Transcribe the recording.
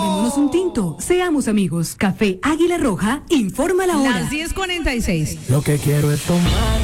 Tomémonos un tinto. Seamos amigos. Café Águila Roja informa la hora. Las 10:46. Lo que quiero es tomar.